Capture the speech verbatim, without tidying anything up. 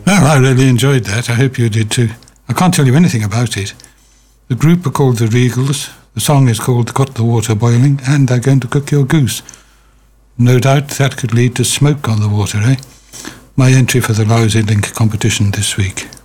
Well, I really enjoyed that. I hope you did too. I can't tell you anything about it. The group are called the Regals. The song is called Got the Water Boiling, and they're going to cook your goose. No doubt that could lead to smoke on the water, eh? My entry for the Lousy Link competition this week.